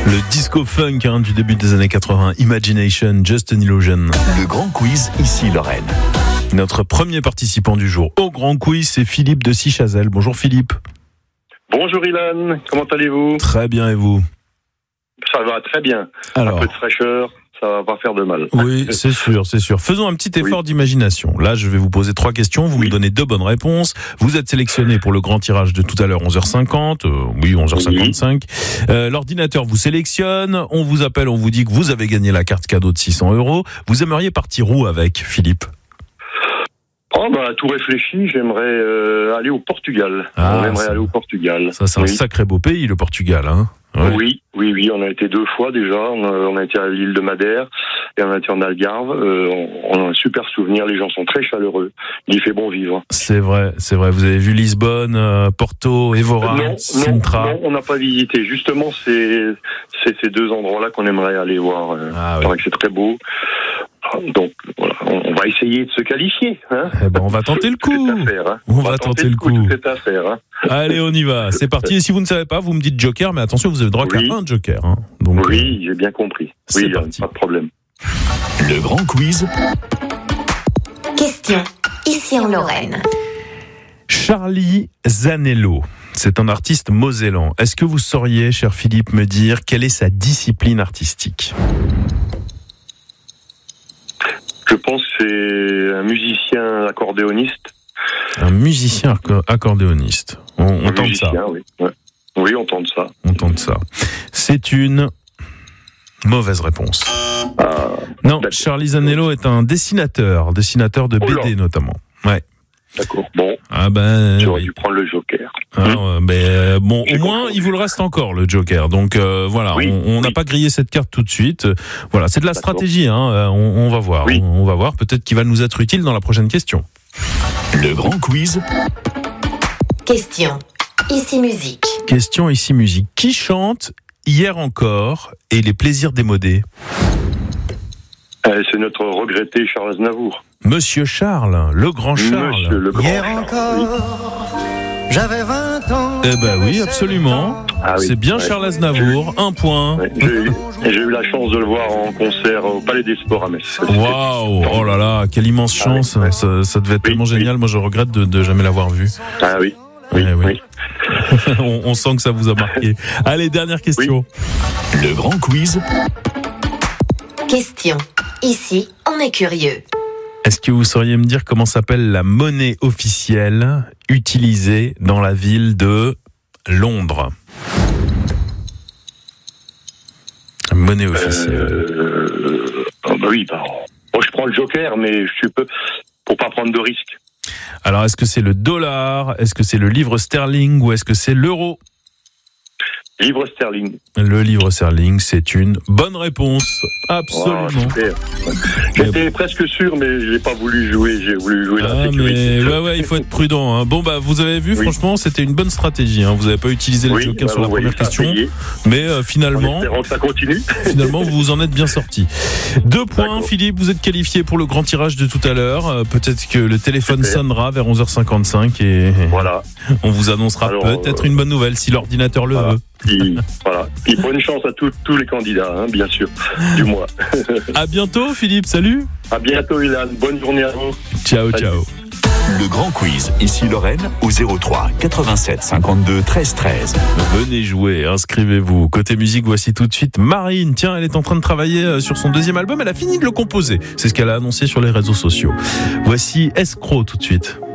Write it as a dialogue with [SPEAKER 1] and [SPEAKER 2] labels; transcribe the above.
[SPEAKER 1] Le disco funk du début des années 80, Imagination, Just an Illusion.
[SPEAKER 2] Le grand quiz, ici Lorraine.
[SPEAKER 1] Notre premier participant du jour au grand quiz, c'est Philippe de Sichazel. Bonjour Philippe.
[SPEAKER 3] Bonjour Ilan, comment allez-vous ?
[SPEAKER 1] Très bien, et vous ?
[SPEAKER 3] Ça va très bien.
[SPEAKER 1] Alors,
[SPEAKER 3] un peu de fraîcheur, ça va pas faire de mal.
[SPEAKER 1] Oui, c'est sûr. Faisons un petit effort d'imagination. Là, je vais vous poser 3 questions. Vous me donnez 2 bonnes réponses. Vous êtes sélectionné pour le grand tirage de tout à l'heure, 11h50. 11h55. L'ordinateur vous sélectionne. On vous appelle, on vous dit que vous avez gagné la carte cadeau de 600 €. Vous aimeriez partir où avec, Philippe ?
[SPEAKER 3] Tout réfléchi, j'aimerais aller au Portugal. Aller au Portugal.
[SPEAKER 1] Ça, c'est un sacré beau pays, le Portugal, hein ?
[SPEAKER 3] Oui, on a été 2 fois déjà. On a été à l'île de Madère et on a été en Algarve. On a un super souvenir. Les gens sont très chaleureux. Il y fait bon vivre.
[SPEAKER 1] C'est vrai. Vous avez vu Lisbonne, Porto, Évora, Sintra.
[SPEAKER 3] Non, on n'a pas visité. Justement, c'est ces 2 endroits-là qu'on aimerait aller voir. C'est vrai que c'est très beau. Donc voilà, on va essayer de se qualifier. Hein.
[SPEAKER 1] On va tenter le coup. On va tenter le coup.
[SPEAKER 3] Tout est à faire. Hein.
[SPEAKER 1] Allez, on y va. C'est parti. Et si vous ne savez pas, vous me dites joker, mais attention, vous avez droit qu'à un joker. Hein. Donc,
[SPEAKER 3] j'ai bien compris.
[SPEAKER 1] C'est parti.
[SPEAKER 3] Pas de problème.
[SPEAKER 2] Le grand quiz.
[SPEAKER 4] Question. Ici en Lorraine.
[SPEAKER 1] Charlie Zanello. C'est un artiste mosellan. Est-ce que vous sauriez, cher Philippe, me dire quelle est sa discipline artistique ?
[SPEAKER 3] Je pense que c'est un musicien accordéoniste.
[SPEAKER 1] Un musicien accordéoniste. On tente ça.
[SPEAKER 3] Oui, on tente ça.
[SPEAKER 1] On tente ça. C'est une mauvaise réponse. Non, d'accord. Charlie Zanello est un dessinateur de BD notamment. Ouais.
[SPEAKER 3] D'accord. Bon.
[SPEAKER 1] J'aurais
[SPEAKER 3] dû prendre le joker.
[SPEAKER 1] Au moins, il vous le reste encore, le joker. Donc, on n'a pas grillé cette carte tout de suite. Voilà, c'est de la stratégie, hein. On va voir.
[SPEAKER 3] Oui.
[SPEAKER 1] On va voir. Peut-être qu'il va nous être utile dans la prochaine question.
[SPEAKER 2] Le grand quiz.
[SPEAKER 4] Question. Ici musique.
[SPEAKER 1] Question ici musique. Qui chante Hier encore et les plaisirs démodés ?
[SPEAKER 3] C'est notre regretté Charles Aznavour.
[SPEAKER 1] Monsieur Charles, le grand Charles.
[SPEAKER 3] Monsieur le grand
[SPEAKER 5] Hier
[SPEAKER 3] Charles,
[SPEAKER 5] encore, j'avais 20 ans.
[SPEAKER 1] Oui, absolument. C'est bien Charles Aznavour. 1 point.
[SPEAKER 3] Ouais, j'ai eu la chance de le voir en concert au Palais des Sports à Metz.
[SPEAKER 1] Waouh, oh là là, quelle immense chance. Ça devait être tellement génial. Moi, je regrette de jamais l'avoir vu.
[SPEAKER 3] Ah oui. Oui.
[SPEAKER 1] On sent que ça vous a marqué. Allez, dernière question.
[SPEAKER 2] Le grand quiz.
[SPEAKER 4] Question. Ici, on est curieux.
[SPEAKER 1] Est-ce que vous sauriez me dire comment s'appelle la monnaie officielle utilisée dans la ville de Londres ? Monnaie officielle.
[SPEAKER 3] Je prends le joker, mais je peux pour pas prendre de risques.
[SPEAKER 1] Alors, est-ce que c'est le dollar ? Est-ce que c'est le livre sterling ou est-ce que c'est l'euro ?
[SPEAKER 3] Livre sterling.
[SPEAKER 1] Le livre sterling, c'est une bonne réponse. Absolument.
[SPEAKER 3] J'étais presque sûr, mais j'ai pas voulu jouer. J'ai voulu jouer la sécurité.
[SPEAKER 1] Il faut être prudent. Hein. Vous avez vu, franchement, c'était une bonne stratégie. Hein. Vous n'avez pas utilisé le joker sur la première question, mais finalement,
[SPEAKER 3] en espérant que ça continue.
[SPEAKER 1] Finalement, vous en êtes bien sorti. 2 points, d'accord. Philippe. Vous êtes qualifié pour le grand tirage de tout à l'heure. Peut-être que le téléphone sonnera vers 11h55 et on vous annoncera peut-être une bonne nouvelle si l'ordinateur le veut.
[SPEAKER 3] Puis bonne chance à tous les candidats, hein, bien sûr, du mois.
[SPEAKER 1] À bientôt, Philippe. Salut.
[SPEAKER 3] À bientôt, Ilan. Bonne journée à vous.
[SPEAKER 1] Ciao.
[SPEAKER 2] Le grand quiz, ici Lorraine, au 03 87 52 13 13.
[SPEAKER 1] Venez jouer, inscrivez-vous. Côté musique, voici tout de suite Marine. Tiens, elle est en train de travailler sur son 2e album. Elle a fini de le composer. C'est ce qu'elle a annoncé sur les réseaux sociaux. Voici Escroc tout de suite.